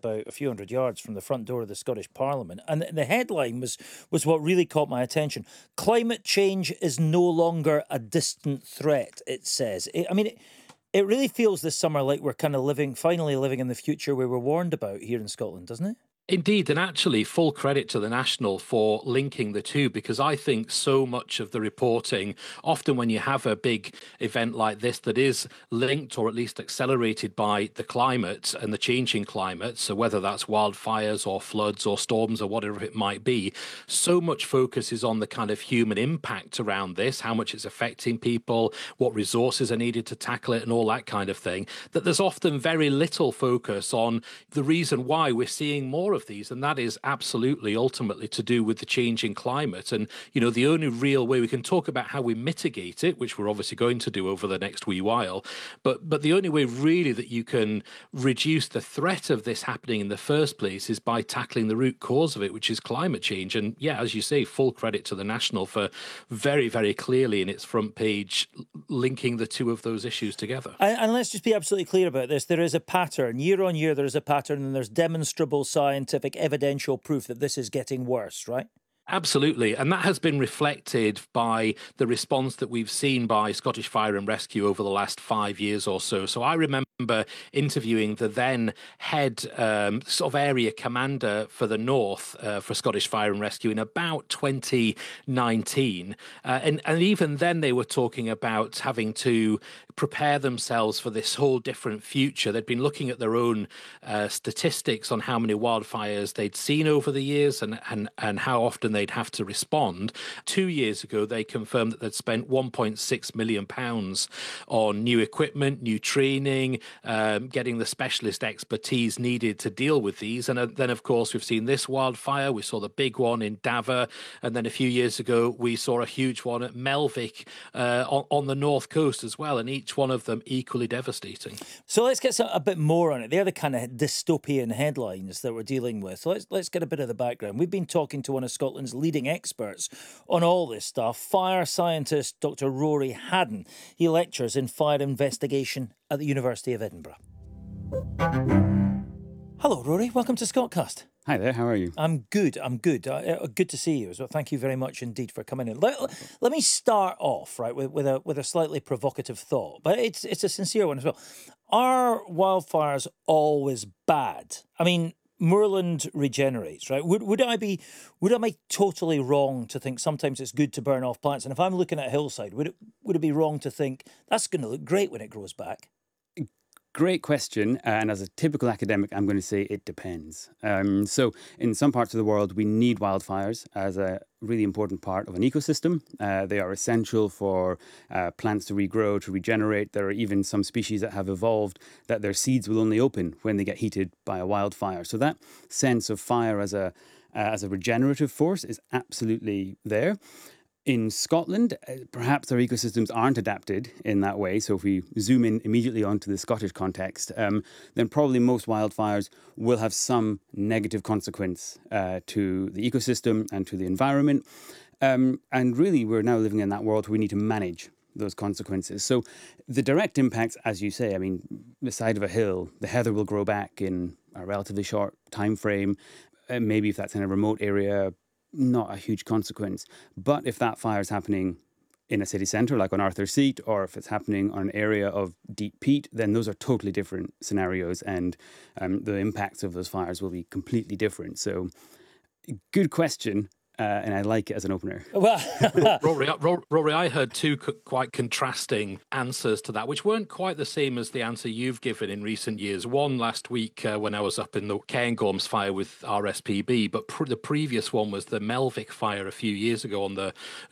about a few hundred yards from the front door of the Scottish Parliament. And the headline was what really caught my attention. Climate change is no longer a distant threat, it says. It really feels this summer like we're kind of finally living in the future we were warned about here in Scotland, doesn't it? Indeed, and actually full credit to the National for linking the two, because I think so much of the reporting, often when you have a big event like this that is linked or at least accelerated by the climate and the changing climate, so whether that's wildfires or floods or storms or whatever it might be, so much focus is on the kind of human impact around this, how much it's affecting people, what resources are needed to tackle it and all that kind of thing, that there's often very little focus on the reason why we're seeing more of these, and that is absolutely ultimately to do with the changing climate. And the only real way we can talk about how we mitigate it, which we're obviously going to do over the next wee while, but the only way really that you can reduce the threat of this happening in the first place is by tackling the root cause of it, which is climate change. And yeah, as you say, full credit to the National for very, very clearly in its front page linking the two of those issues together. And let's just be absolutely clear about this. There is a pattern. Year on year, there is a pattern, and there's demonstrable scientific evidential proof that this is getting worse, right? Absolutely. And that has been reflected by the response that we've seen by Scottish Fire and Rescue over the last 5 years or so. So I remember interviewing the then head sort of area commander for the North for Scottish Fire and Rescue in about 2019. And even then they were talking about having to prepare themselves for this whole different future. They'd been looking at their own statistics on how many wildfires they'd seen over the years and how often they'd have to respond. 2 years ago, they confirmed that they'd spent £1.6 million on new equipment, new training, getting the specialist expertise needed to deal with these. And then, of course, we've seen this wildfire. We saw the big one in Dava. And then a few years ago, we saw a huge one at Melvick on the north coast as well. And each one of them equally devastating. So let's get a bit more on it. They're the kind of dystopian headlines that we're dealing with. So let's get a bit of the background. We've been talking to one of Scotland's leading experts on all this stuff, fire scientist Dr. Rory Haddon. He lectures in fire investigation at the University of Edinburgh. Hello, Rory. Welcome to Scotcast. Hi there, how are you? I'm good. Good to see you as well. Thank you very much indeed for coming in. Let me start off, right, with a slightly provocative thought, but it's a sincere one as well. Are wildfires always bad? I mean, moorland regenerates, right? Would I be totally wrong to think sometimes it's good to burn off plants? And if I'm looking at a hillside, would it be wrong to think that's going to look great when it grows back? Great question. And as a typical academic, I'm going to say it depends. So in some parts of the world, we need wildfires as a really important part of an ecosystem. They are essential for plants to regrow, to regenerate. There are even some species that have evolved that their seeds will only open when they get heated by a wildfire. So that sense of fire as a regenerative force is absolutely there. In Scotland, perhaps our ecosystems aren't adapted in that way. So if we zoom in immediately onto the Scottish context, then probably most wildfires will have some negative consequence to the ecosystem and to the environment. And really, we're now living in that world where we need to manage those consequences. So the direct impacts, as you say, I mean, the side of a hill, the heather will grow back in a relatively short time frame. Maybe if that's in a remote area, not a huge consequence. But if that fire is happening in a city centre, like on Arthur's Seat, or if it's happening on an area of deep peat, then those are totally different scenarios, and the impacts of those fires will be completely different. So, good question. And I like it as an opener. Well, Rory, I heard two quite contrasting answers to that, which weren't quite the same as the answer you've given in recent years. One last week when I was up in the Cairngorms fire with RSPB, but the previous one was the Melvick fire a few years ago on the